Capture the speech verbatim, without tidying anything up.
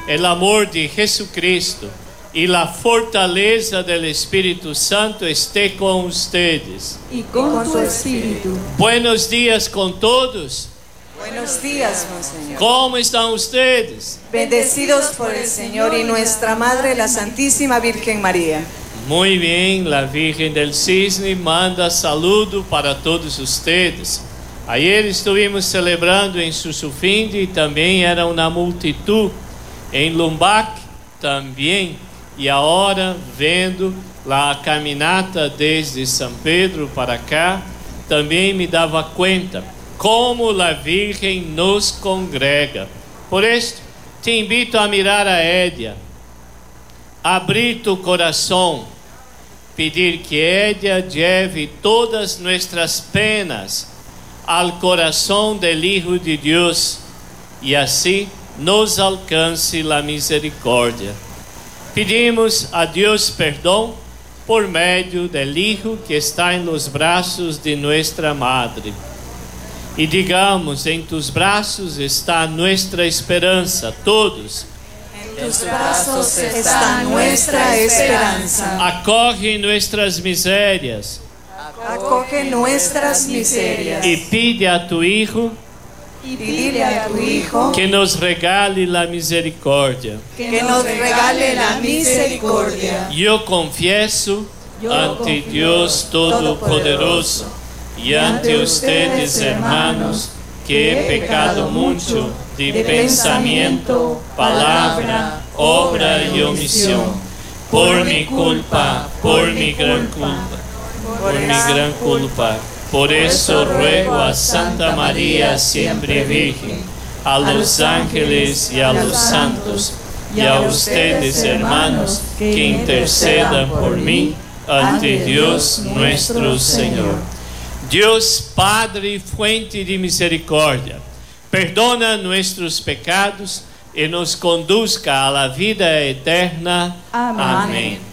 el amor de Jesucristo y la fortaleza del Espíritu Santo esté con ustedes. Y con tu espíritu. Buenos días con todos. Buenos días, Monseñor. ¿Cómo están ustedes? Bendecidos por el Señor y nuestra Madre, la Santísima Virgen María. Muy bien, la Virgen del Cisne manda saludo para todos ustedes. Ayer estuvimos celebrando en Susufindi y también era una multitud. En Lumbac también. Y ahora vendo la caminata desde San Pedro para acá, también me daba cuenta como la Virgen nos congrega. Por esto, te invito a mirar a Edia, abrir tu corazón, pedir que Edia lleve todas nuestras penas al corazón del Hijo de Dios y así nos alcance la misericordia. Pedimos a Dios perdón por medio del Hijo que está en los brazos de nuestra Madre. Y digamos, en tus brazos está nuestra esperanza, todos. En tus brazos está nuestra esperanza. Acoge nuestras miserias. Acoge nuestras miserias. Y pide a tu Hijo Y pide a tu Hijo que nos regale la misericordia. que nos regale la misericordia. Yo confieso Yo ante confieso Dios Todopoderoso y ante ustedes, hermanos, que he pecado mucho de pensamiento, palabra, obra y omisión, por mi culpa, por mi gran culpa, por mi gran culpa. Por eso ruego a Santa María, siempre Virgen, a los ángeles y a los santos, y a ustedes, hermanos, que intercedan por mí ante Dios nuestro Señor. Dios Padre, fuente de misericordia, perdona nuestros pecados y nos conduzca a la vida eterna. Amén. Amén.